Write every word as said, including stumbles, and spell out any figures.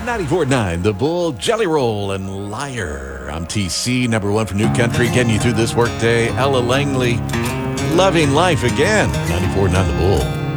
ninety-four point nine, The Bull, Jelly Roll, and Liar. I'm T C, number one for New Country, getting you through this workday. Ella Langley, Loving Life again. ninety-four point nine, The Bull.